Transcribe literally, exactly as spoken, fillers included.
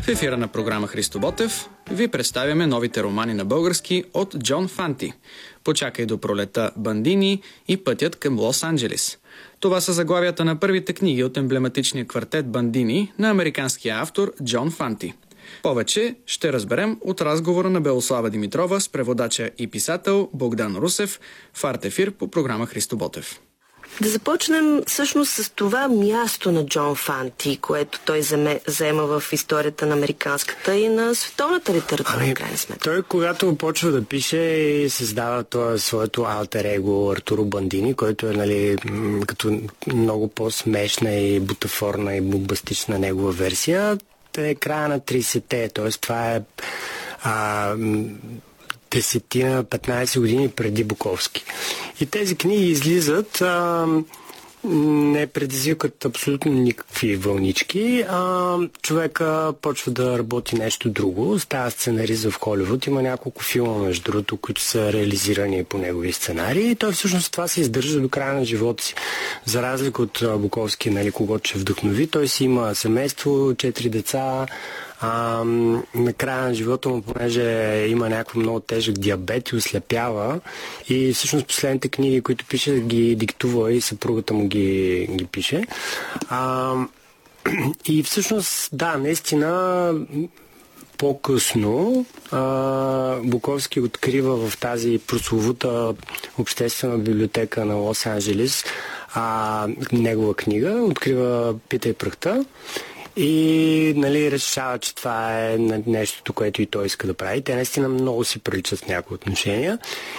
В ефира на програма Христо Ботев ви представяме новите романи на български от Джон Фанти. Почакай до пролета, Бандини и Пътят към Лос-Анджелис. Това са заглавията на първите книги от емблематичния квартет Бандини на американския автор Джон Фанти. Повече ще разберем от разговора на Белослава Димитрова с преводача и писател Богдан Русев в Арт-ефир по програма Христо Ботев. Да започнем всъщност с това място на Джон Фанти, което той заема в историята на американската и на световната литература, ами, в крайна сметка. Той, когато почва да пише и създава това своето алтер его Артуро Бандини, който е, нали, като много по-смешна и бутафорна и бомбастична негова версия, е края на тридесетте, т.е. това е а, десетина, петнайсет години преди Буковски. И тези книги излизат, а, не предизвикат абсолютно никакви вълнички, а човека почва да работи нещо друго, става сценарист в Холивуд, има няколко филма, между другото, които са реализирани по негови сценарии и той всъщност това се издържа до края на живота си. За разлика от Буковски, нали, когото ще вдъхнови, той си има семейство, четири деца. А, на края на живота му, понеже има някакво много тежък диабет и ослепява и всъщност последните книги, които пише, ги диктува и съпругата му ги, ги пише. А, и всъщност, да, наистина по-късно а, Буковски открива в тази прословута обществена библиотека на Лос-Анджелис а, негова книга, открива Пита и прахта. И, нали, решава, че това е нещото, което и той иска да прави. Те наистина много си приличат в някои отношения.